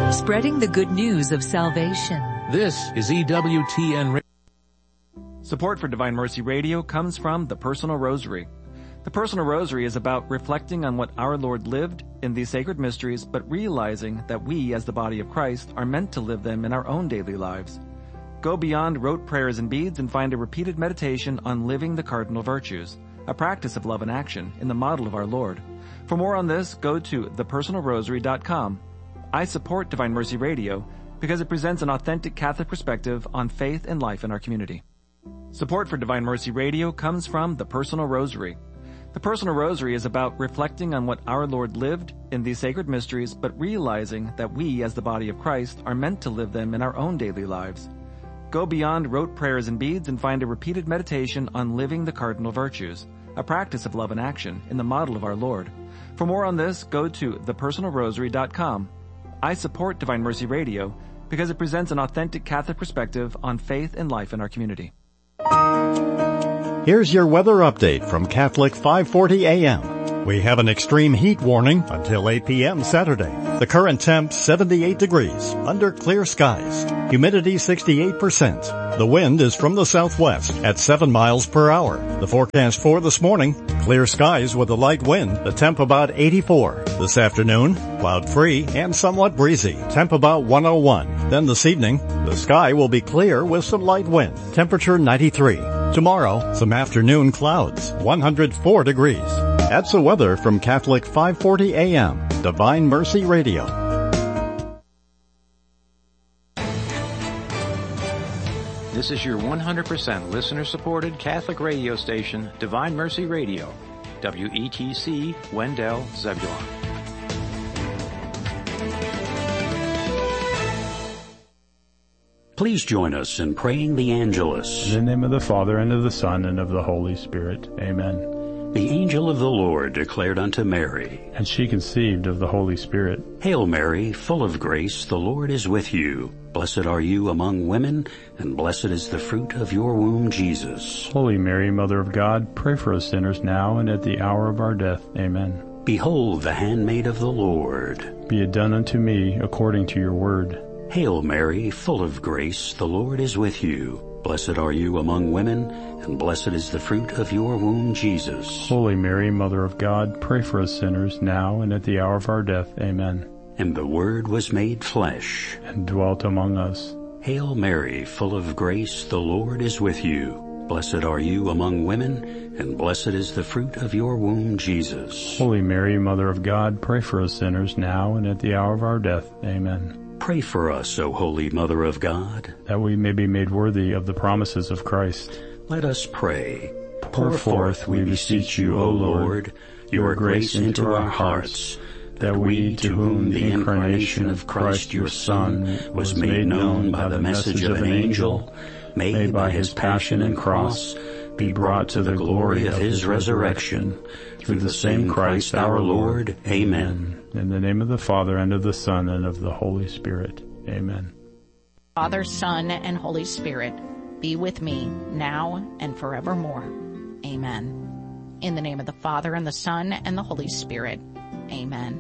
spreading the good news of salvation. This is EWTN Radio. Support for Divine Mercy Radio comes from the Personal Rosary. The Personal Rosary is about reflecting on what our Lord lived in these sacred mysteries, but realizing that we, as the body of Christ, are meant to live them in our own daily lives. Go beyond rote prayers and beads and find a repeated meditation on living the cardinal virtues, a practice of love and action in the model of our Lord. For more on this, go to thepersonalrosary.com. I support Divine Mercy Radio because it presents an authentic Catholic perspective on faith and life in our community. Support for Divine Mercy Radio comes from the Personal Rosary. The Personal Rosary is about reflecting on what our Lord lived in these sacred mysteries, but realizing that we, as the body of Christ, are meant to live them in our own daily lives. Go beyond rote prayers and beads and find a repeated meditation on living the cardinal virtues, a practice of love and action in the model of our Lord. For more on this, go to thepersonalrosary.com. I support Divine Mercy Radio because it presents an authentic Catholic perspective on faith and life in our community. Here's your weather update from Catholic 540 AM. We have an extreme heat warning until 8 p.m. Saturday. The current temp 78 degrees under clear skies. Humidity 68%. The wind is from the southwest at 7 miles per hour. The forecast for this morning, clear skies with a light wind. The temp about 84. This afternoon, cloud-free and somewhat breezy. Temp about 101. Then this evening, the sky will be clear with some light wind. Temperature 93. Tomorrow, some afternoon clouds, 104 degrees. That's the weather from Catholic 540 AM, Divine Mercy Radio. This is your 100% listener-supported Catholic radio station, Divine Mercy Radio, WETC, Wendell, Zebulon. Please join us in praying the Angelus. In the name of the Father, and of the Son, and of the Holy Spirit. Amen. The angel of the Lord declared unto Mary, and she conceived of the Holy Spirit. Hail Mary, full of grace, the Lord is with you. Blessed are you among women, and blessed is the fruit of your womb, Jesus. Holy Mary, Mother of God, pray for us sinners now and at the hour of our death. Amen. Behold the handmaid of the Lord. Be it done unto me according to your word. Hail Mary, full of grace, the Lord is with you. Blessed are you among women, and blessed is the fruit of your womb, Jesus. Holy Mary, Mother of God, pray for us sinners now and at the hour of our death. Amen. And the Word was made flesh, and dwelt among us. Hail Mary, full of grace, the Lord is with you. Blessed are you among women, and blessed is the fruit of your womb, Jesus. Holy Mary, Mother of God, pray for us sinners now and at the hour of our death. Amen. Pray for us, O Holy Mother of God, that we may be made worthy of the promises of Christ. Let us pray. Pour forth, we beseech you, O Lord, your grace into our hearts, that we, to whom the incarnation of Christ your Son was made known by the message of an angel, may by his passion and cross be brought to the glory of his resurrection, through the same Christ our Lord. Amen. In the name of the Father, and of the Son, and of the Holy Spirit. Amen. Father, Son, and Holy Spirit, be with me now and forevermore. Amen. In the name of the Father, and the Son, and the Holy Spirit. Amen.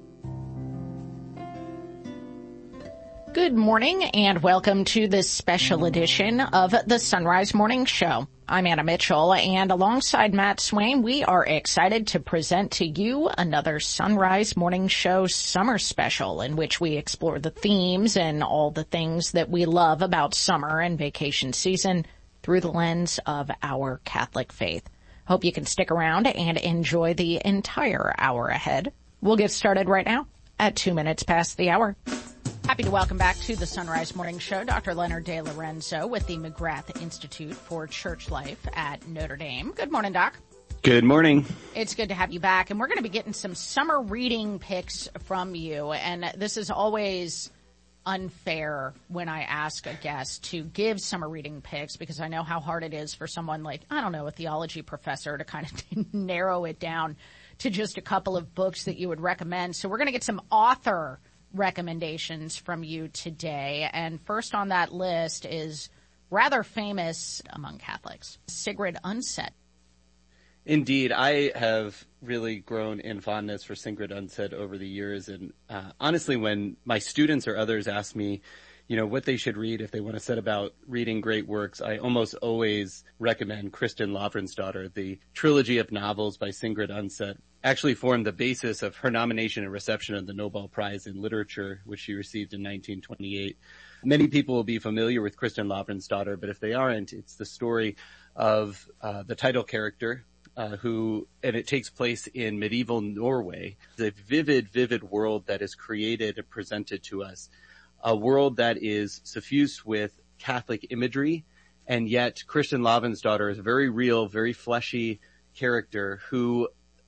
Good morning, and welcome to this special edition of the Sunrise Morning Show. I'm Anna Mitchell, and alongside Matt Swain, we are excited to present to you another Sunrise Morning Show summer special in which we explore the themes and all the things that we love about summer and vacation season through the lens of our Catholic faith. Hope you can stick around and enjoy the entire hour ahead. We'll get started right now at 2 minutes past the hour. Happy to welcome back to the Sunrise Morning Show Dr. Leonard De Lorenzo with the McGrath Institute for Church Life at Notre Dame. Good morning, Doc. Good morning. It's good to have you back, and we're going to be getting some summer reading picks from you, and this is always unfair when I ask a guest to give summer reading picks, because I know how hard it is for someone like, I don't know, a theology professor to kind of narrow it down to just a couple of books that you would recommend. So we're going to get some author recommendations from you today. And first on that list is rather famous among Catholics, Sigrid Undset. Indeed, I have really grown in fondness for Sigrid Undset over the years. And honestly, when my students or others ask me, what they should read if they want to set about reading great works, I almost always recommend Kristin Lavransdatter. The trilogy of novels by Sigrid Undset actually formed the basis of her nomination and reception of the Nobel Prize in Literature, which she received in 1928. Many people will be familiar with Kristin Lavransdatter, but if they aren't, it's the story of the title character, and it takes place in medieval Norway. The vivid world that is created and presented to us, a world that is suffused with Catholic imagery, and yet Kristin Lavransdatter is a very real, very fleshy character who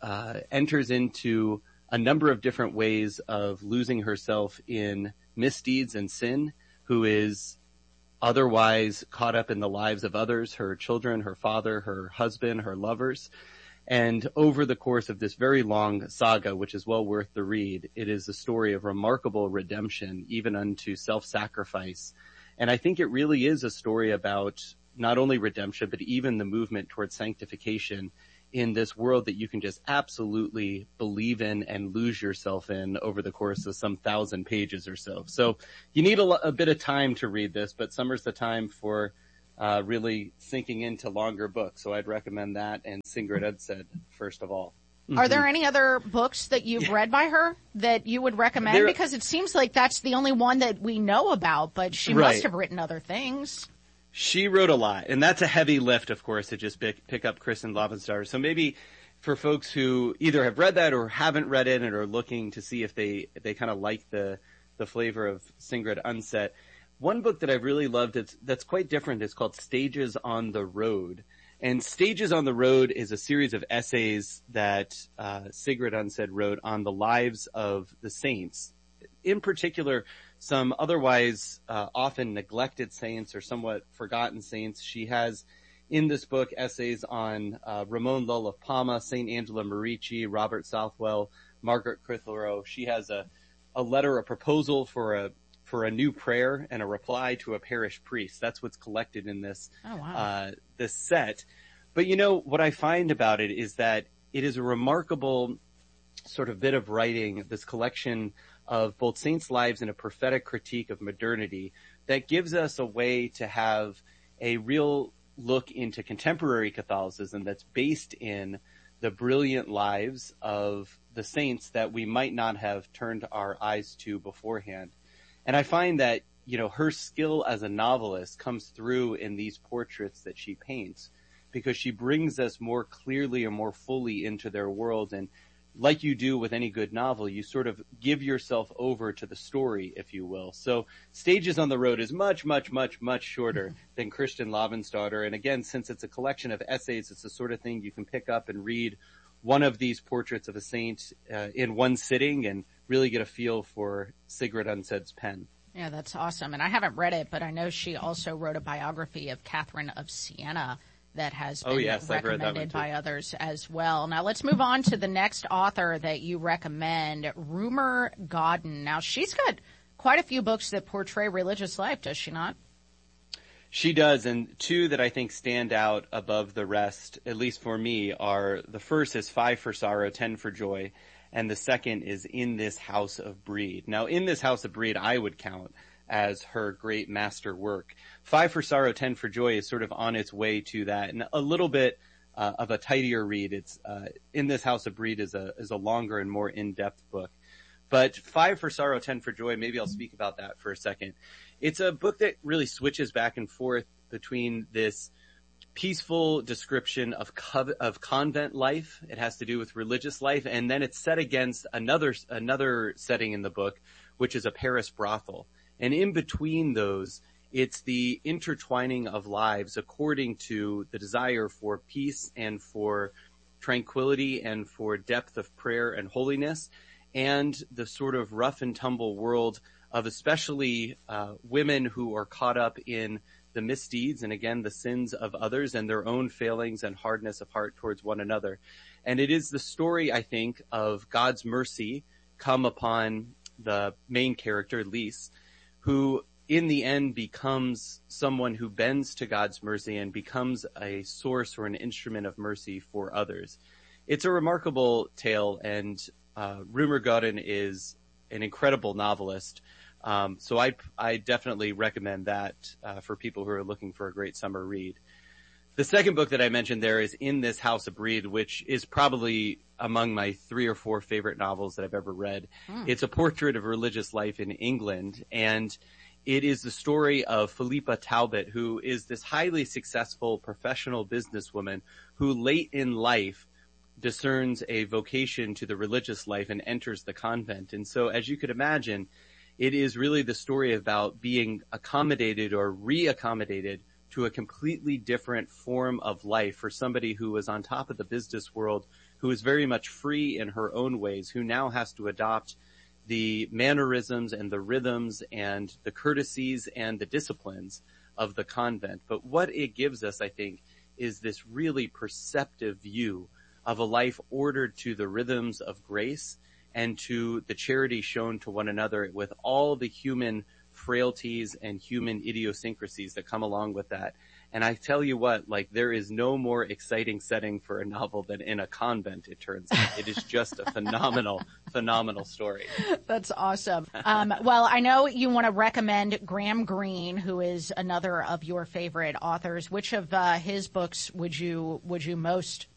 enters into a number of different ways of losing herself in misdeeds and sin, who is otherwise caught up in the lives of others, her children, her father, her husband, her lovers. And over the course of this very long saga, which is well worth the read, it is a story of remarkable redemption, even unto self-sacrifice. And I think it really is a story about not only redemption, but even the movement towards sanctification in this world that you can just absolutely believe in and lose yourself in over the course of some 1,000 pages or so. So you need a bit of time to read this, but summer's the time for really sinking into longer books. So I'd recommend that and Sigrid Undset first of all. Are there any other books that you've read by her that you would recommend? Because it seems like that's the only one that we know about, but she must have written other things. She wrote a lot, and that's a heavy lift, of course, to just pick up Kristin Lavransdatter. So maybe for folks who either have read that or haven't read it and are looking to see if they kind of like the flavor of Sigrid Undset, one book that I've really loved that's quite different is called Stages on the Road. And Stages on the Road is a series of essays that Sigrid Undset wrote on the lives of the saints. In particular, some otherwise often neglected saints or somewhat forgotten saints. She has in this book essays on Ramon Lull of Palma, St. Angela Merici, Robert Southwell, Margaret Clitheroe. She has a proposal for a new prayer and a reply to a parish priest. That's what's collected in this this set. But what I find about it is that it is a remarkable sort of bit of writing, this collection of both saints' lives and a prophetic critique of modernity that gives us a way to have a real look into contemporary Catholicism that's based in the brilliant lives of the saints that we might not have turned our eyes to beforehand. And I find that, her skill as a novelist comes through in these portraits that she paints because she brings us more clearly and more fully into their world. And like you do with any good novel, you sort of give yourself over to the story, if you will. So Stages on the Road is much, much, much, much shorter than Kristin Lavransdatter. And again, since it's a collection of essays, it's the sort of thing you can pick up and read one of these portraits of a saint in one sitting and really get a feel for Sigrid Undset's pen. Yeah, that's awesome. And I haven't read it, but I know she also wrote a biography of Catherine of Siena that has been recommended by others as well. Now let's move on to the next author that you recommend, Rumer Godden. Now she's got quite a few books that portray religious life, does she not? She does, and two that I think stand out above the rest, at least for me, are the first is 5 for Sorrow, 10 for Joy, and the second is In This House of Brede. Now, In This House of Brede, I would count as her great master work. 5 for Sorrow, 10 for Joy is sort of on its way to that, and a little bit of a tidier read. It's In This House of Brede is a longer and more in-depth book. But 5 for Sorrow, 10 for Joy, maybe I'll speak about that for a second. It's a book that really switches back and forth between this peaceful description of convent life. It has to do with religious life, and then it's set against another setting in the book, which is a Paris brothel. And in between those, it's the intertwining of lives according to the desire for peace and for tranquility and for depth of prayer and holiness, and the sort of rough and tumble world of especially women who are caught up in the misdeeds and, again, the sins of others and their own failings and hardness of heart towards one another. And it is the story, I think, of God's mercy come upon the main character, Lise, who in the end becomes someone who bends to God's mercy and becomes a source or an instrument of mercy for others. It's a remarkable tale, and Rumer Godden is an incredible novelist. So I definitely recommend that for people who are looking for a great summer read. The second book that I mentioned there is In This House of Brede, which is probably among my 3 or 4 favorite novels that I've ever read. It's a portrait of religious life in England, and it is the story of Philippa Talbot, who is this highly successful professional businesswoman who late in life discerns a vocation to the religious life and enters the convent. And so, as you could imagine, it is really the story about being accommodated or reaccommodated to a completely different form of life for somebody who was on top of the business world, who is very much free in her own ways, who now has to adopt the mannerisms and the rhythms and the courtesies and the disciplines of the convent. But what it gives us, I think, is this really perceptive view of a life ordered to the rhythms of grace and to the charity shown to one another with all the human frailties and human idiosyncrasies that come along with that. And I tell you what, like, there is no more exciting setting for a novel than in a convent, it turns out. It is just a phenomenal, phenomenal story. That's awesome. Well, I know you want to recommend Graham Greene, who is another of your favorite authors. Which of his books would you most